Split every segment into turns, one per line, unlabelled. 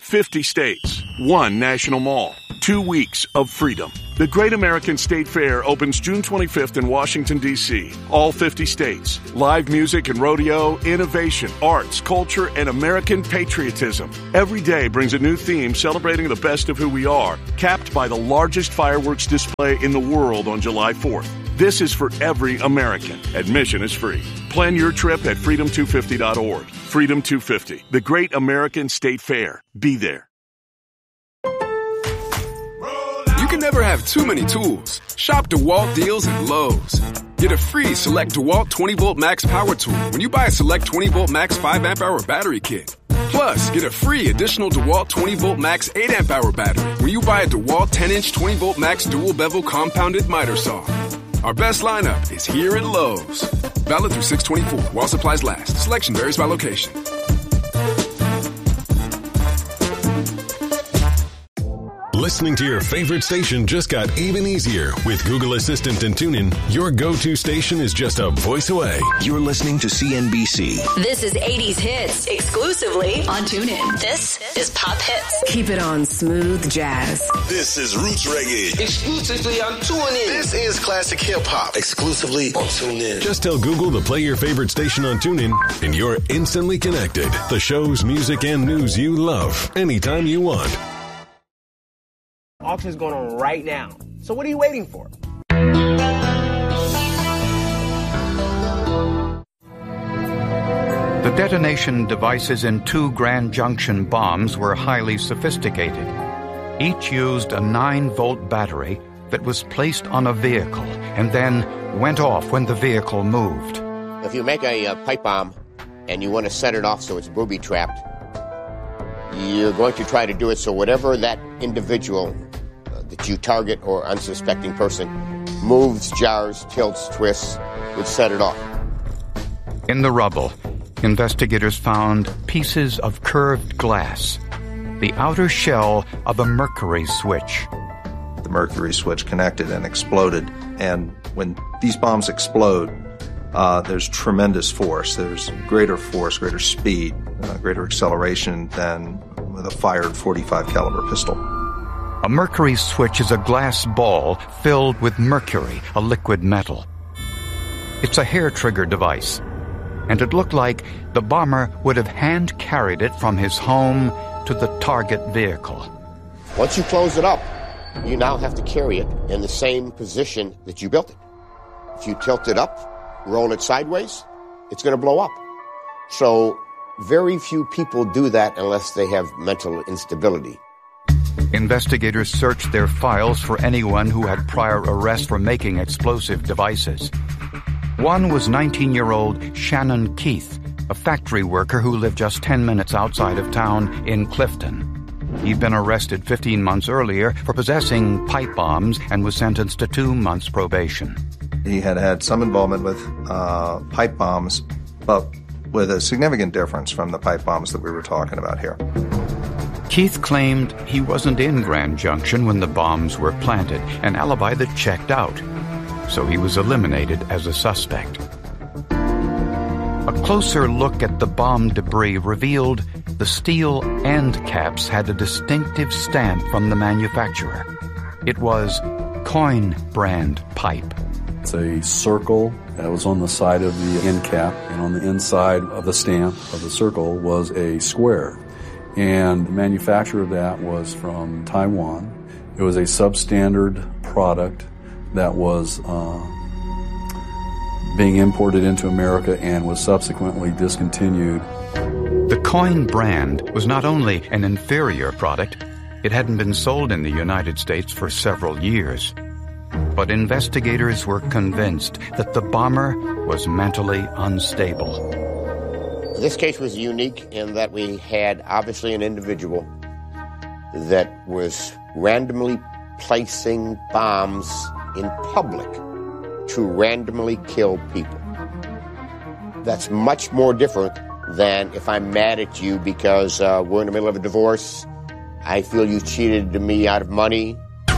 50 states, 1 national mall, 2 weeks of freedom. The Great American State Fair opens June 25th in Washington, D.C. All 50 states. Live music and rodeo, innovation, arts, culture, and American patriotism. Every day brings a new theme celebrating the best of who we are, capped by the largest fireworks display in the world on July 4th. This is for every American. Admission is free. Plan your trip at freedom250.org. Freedom 250, the Great American State Fair. Be there.
You can never have too many tools. Shop DeWalt deals at Lowe's. Get a free Select DeWalt 20-volt max power tool when you buy a Select 20-volt max 5-amp-hour battery kit. Plus, get a free additional DeWalt 20-volt max 8-amp-hour battery when you buy a DeWalt 10-inch 20-volt max dual-bevel compounded miter saw. Our best lineup is here at Lowe's. Valid through 6/24 while supplies last. Selection varies by location.
Listening to your favorite station just got even easier. With Google Assistant and TuneIn, your go-to station is just a voice away.
You're listening to CNBC.
This is 80s Hits, exclusively on TuneIn. This is Pop Hits.
Keep it on smooth jazz.
This is Roots Reggae.
Exclusively on TuneIn.
This is Classic Hip Hop. Exclusively on TuneIn.
Just tell Google to play your favorite station on TuneIn, and you're instantly connected. The shows, music, and news you love, anytime you want.
Auction is going on right now. So what are you waiting for?
The detonation devices in 2 Grand Junction bombs were highly sophisticated. Each used a 9-volt battery that was placed on a vehicle and then went off when the vehicle moved.
If you make a pipe bomb and you want to set it off so it's booby-trapped, you're going to try to do it so whatever that individual that you target or unsuspecting person moves, jars, tilts, twists, would set it off.
In the rubble, investigators found pieces of curved glass, the outer shell of a mercury switch.
The mercury switch connected and exploded, and when these bombs explode, there's tremendous force. There's greater force, greater speed, greater acceleration than with a fired .45 caliber pistol.
A mercury switch is a glass ball filled with mercury, a liquid metal. It's a hair-trigger device, and it looked like the bomber would have hand-carried it from his home to the target vehicle.
Once you close it up, you now have to carry it in the same position that you built it. If you tilt it up, roll it sideways, it's going to blow up. So very few people do that unless they have mental instability.
Investigators searched their files for anyone who had prior arrests for making explosive devices. One was 19-year-old Shannon Keith, a factory worker who lived just 10 minutes outside of town in Clifton. He'd been arrested 15 months earlier for possessing pipe bombs and was sentenced to 2 months probation.
He had had some involvement with pipe bombs, but with a significant difference from the pipe bombs that we were talking about here.
Keith claimed he wasn't in Grand Junction when the bombs were planted, an alibi that checked out, so he was eliminated as a suspect. A closer look at the bomb debris revealed the steel end caps had a distinctive stamp from the manufacturer. It was Coin brand pipe.
It's a circle that was on the side of the end cap, and on the inside of the stamp of the circle was a square. And the manufacturer of that was from Taiwan. It was a substandard product that was being imported into America and was subsequently discontinued.
The Coin brand was not only an inferior product, it hadn't been sold in the United States for several years. But investigators were convinced that the bomber was mentally unstable.
This case was unique in that we had obviously an individual that was randomly placing bombs in public to randomly kill people. That's much more different than if I'm mad at you because we're in the middle of a divorce, I feel you cheated me out of money.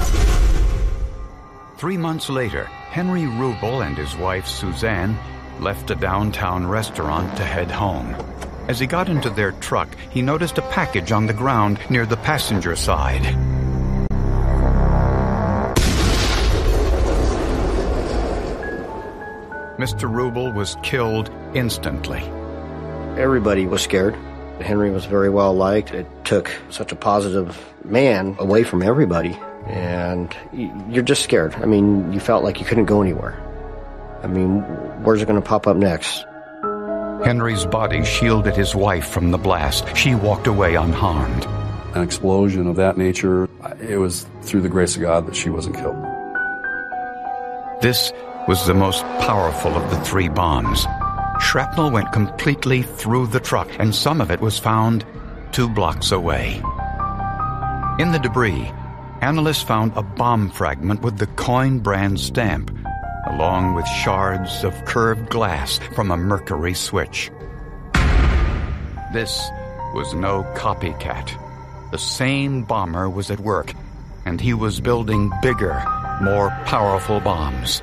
3 months later, Henry Rubel and his wife Suzanne left a downtown restaurant to head home. As he got into their truck, he noticed a package on the ground near the passenger side. Mr. Rubel was killed instantly.
Everybody was scared. Henry was very well liked. It took such a positive man away from everybody, and you're just scared. I mean, you felt like you couldn't go anywhere. I mean, where's it going to pop up next?
Henry's body shielded his wife from the blast. She walked away unharmed.
An explosion of that nature, it was through the grace of God that she wasn't killed.
This was the most powerful of the 3 bombs. Shrapnel went completely through the truck, and some of it was found 2 blocks away. In the debris, analysts found a bomb fragment with the Coin brand stamp, along with shards of curved glass from a mercury switch. This was no copycat. The same bomber was at work, and he was building bigger, more powerful bombs.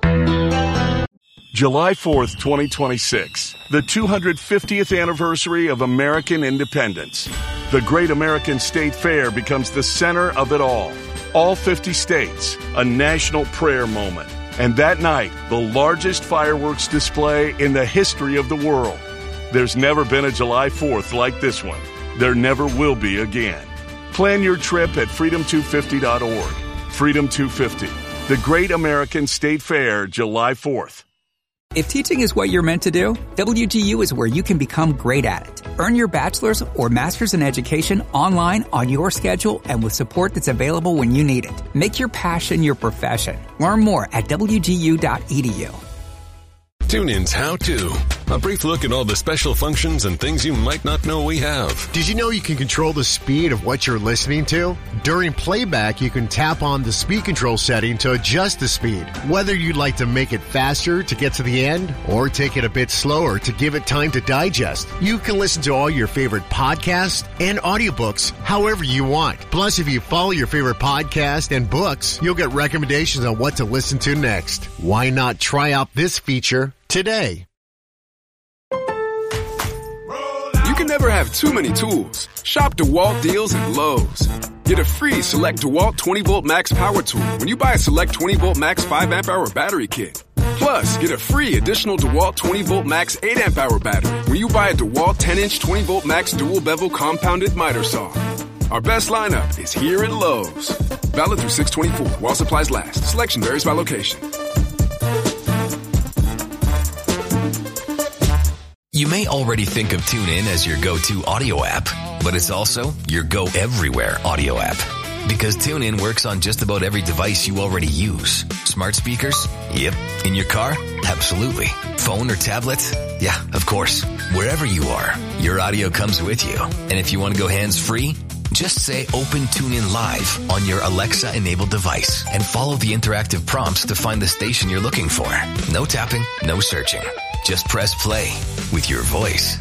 July 4th, 2026, the 250th anniversary of American independence. The Great American State Fair becomes the center of it all. All 50 states, a national prayer moment. And that night, the largest fireworks display in the history of the world. There's never been a July 4th like this one. There never will be again. Plan your trip at freedom250.org. Freedom 250, the Great American State Fair, July 4th.
If teaching is what you're meant to do, WGU is where you can become great at it. Earn your bachelor's or master's in education online on your schedule and with support that's available when you need it. Make your passion your profession. Learn more at WGU.edu.
TuneIn's How To. A brief look at all the special functions and things you might not know we have.
Did you know you can control the speed of what you're listening to? During playback, you can tap on the speed control setting to adjust the speed. Whether you'd like to make it faster to get to the end or take it a bit slower to give it time to digest, you can listen to all your favorite podcasts and audiobooks however you want. Plus, if you follow your favorite podcast and books, you'll get recommendations on what to listen to next. Why not try out this feature today?
You can never have too many tools. Shop DeWalt deals at Lowe's. Get a free Select DeWalt 20-volt max power tool when you buy a Select 20-volt max 5-amp-hour battery kit. Plus, get a free additional DeWalt 20-volt max 8-amp-hour battery when you buy a DeWalt 10-inch 20-volt max dual-bevel compounded miter saw. Our best lineup is here at Lowe's. Valid through 6/24 while supplies last. Selection varies by location.
You may already think of TuneIn as your go-to audio app, but it's also your go-everywhere audio app. Because TuneIn works on just about every device you already use. Smart speakers? Yep. In your car? Absolutely. Phone or tablet? Yeah, of course. Wherever you are, your audio comes with you. And if you want to go hands-free, just say Open TuneIn Live on your Alexa-enabled device and follow the interactive prompts to find the station you're looking for. No tapping, no searching. Just press play with your voice.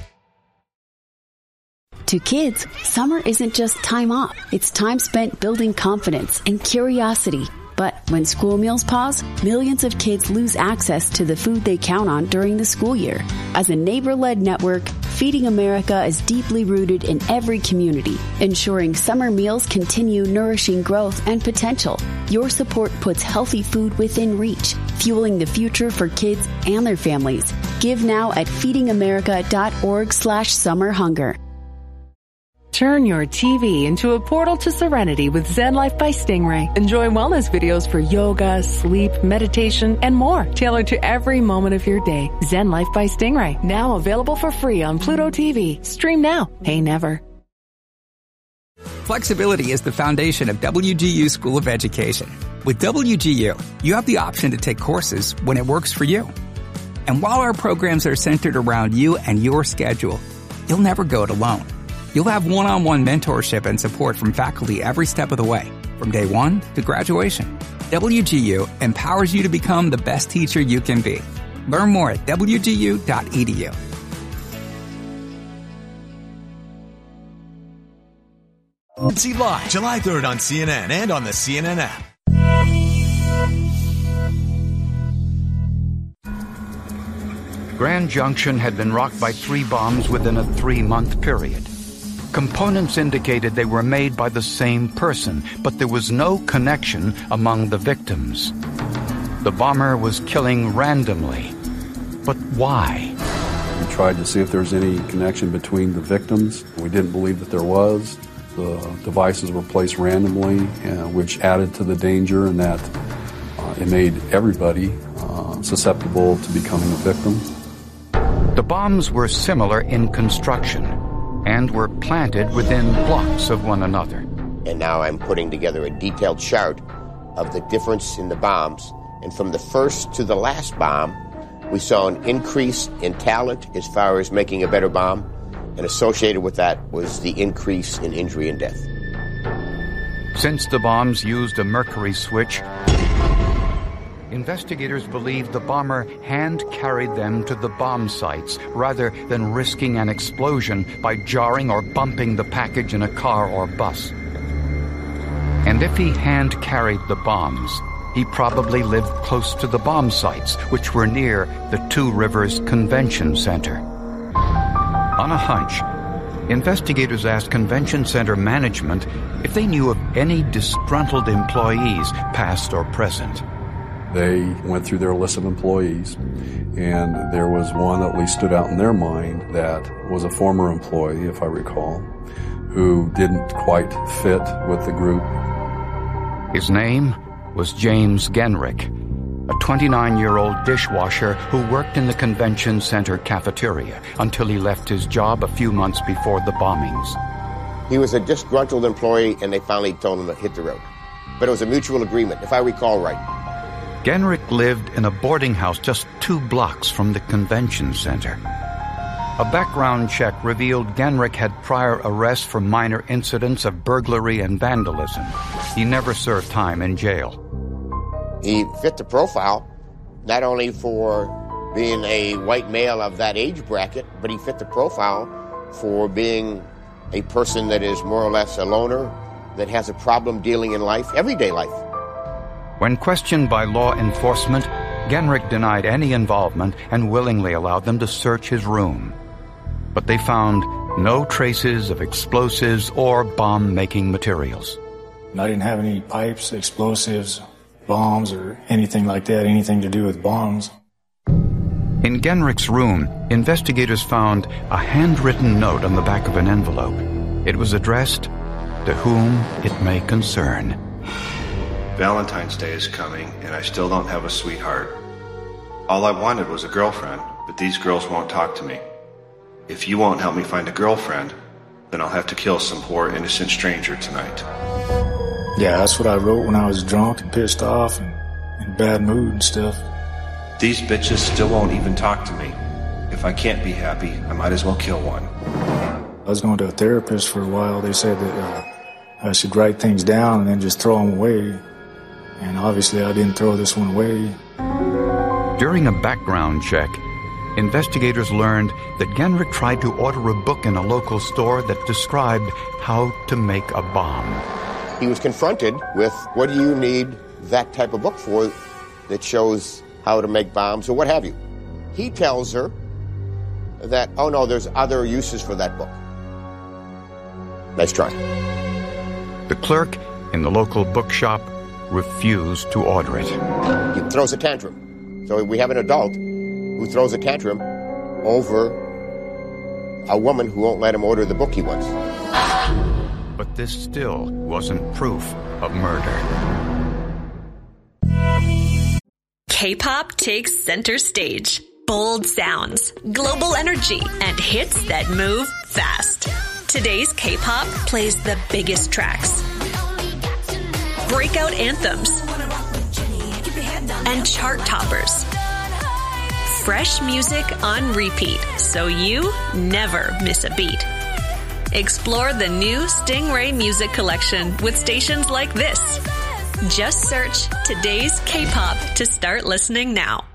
To kids, summer isn't just time off. It's time spent building confidence and curiosity. But when school meals pause, millions of kids lose access to the food they count on during the school year. As a neighbor-led network, Feeding America is deeply rooted in every community, ensuring summer meals continue nourishing growth and potential. Your support puts healthy food within reach, fueling the future for kids and their families. Give now at feedingamerica.org/summerhunger.
Turn your TV into a portal to serenity with Zen Life by Stingray. Enjoy wellness videos for yoga, sleep, meditation, and more, tailored to every moment of your day. Zen Life by Stingray, now available for free on Pluto TV. Stream now, pay never.
Flexibility is the foundation of WGU School of Education. With WGU, you have the option to take courses when it works for you. And while our programs are centered around you and your schedule, you'll never go it alone. You'll have one-on-one mentorship and support from faculty every step of the way, from day one to graduation. WGU empowers you to become the best teacher you can be. Learn more at wgu.edu.
See live July 3rd on CNN and on the CNN app.
Grand Junction had been rocked by 3 bombs within a 3-month period. Components indicated they were made by the same person, but there was no connection among the victims. The bomber was killing randomly. But why?
We tried to see if there was any connection between the victims. We didn't believe that there was. The devices were placed randomly, which added to the danger in that it made everybody susceptible to becoming a victim.
The bombs were similar in construction and were planted within blocks of one another.
And now I'm putting together a detailed chart of the difference in the bombs. And from the first to the last bomb, we saw an increase in talent as far as making a better bomb, and associated with that was the increase in injury and death.
Since the bombs used a mercury switch, investigators believe the bomber hand-carried them to the bomb sites rather than risking an explosion by jarring or bumping the package in a car or bus. And if he hand-carried the bombs, he probably lived close to the bomb sites, which were near the Two Rivers Convention Center. On a hunch, investigators asked Convention Center management if they knew of any disgruntled employees, past or present.
They went through their list of employees, and there was one that at least stood out in their mind that was a former employee, if I recall, who didn't quite fit with the group.
His name was James Genrick, a 29-year-old dishwasher who worked in the Convention Center cafeteria until he left his job a few months before the bombings.
He was a disgruntled employee, and they finally told him to hit the road. But it was a mutual agreement, if I recall right.
Genrick lived in a boarding house just 2 blocks from the Convention Center. A background check revealed Genrick had prior arrests for minor incidents of burglary and vandalism. He never served time in jail.
He fit the profile, not only for being a white male of that age bracket, but he fit the profile for being a person that is more or less a loner, that has a problem dealing in life, everyday life.
When questioned by law enforcement, Genrick denied any involvement and willingly allowed them to search his room. But they found no traces of explosives or bomb-making materials.
I didn't have any pipes, explosives, bombs, or anything like that, anything to do with bombs.
In Genrick's room, investigators found a handwritten note on the back of an envelope. It was addressed, "To whom it may concern."
Valentine's Day is coming, and I still don't have a sweetheart. All I wanted was a girlfriend, but these girls won't talk to me. If you won't help me find a girlfriend, then I'll have to kill some poor innocent stranger tonight.
Yeah, that's what I wrote when I was drunk and pissed off and in bad mood and stuff.
These bitches still won't even talk to me. If I can't be happy, I might as well kill one.
I was going to a therapist for a while. They said that I should write things down and then just throw them away. And obviously I didn't throw this one away.
During a background check, investigators learned that Genrick tried to order a book in a local store that described how to make a bomb.
He was confronted with, what do you need that type of book for that shows how to make bombs or what have you? He tells her that, oh no, there's other uses for that book. Nice try.
The clerk in the local bookshop refused to order it.
He throws a tantrum. So we have an adult who throws a tantrum over a woman who won't let him order the book he wants.
But this still wasn't proof of murder.
K-pop takes center stage. Bold sounds, global energy, and hits that move fast. Today's K-pop plays the biggest tracks, breakout anthems, and chart toppers. Fresh music on repeat, so you never miss a beat. Explore the new Stingray Music Collection with stations like this. Just search Today's K-pop to start listening now.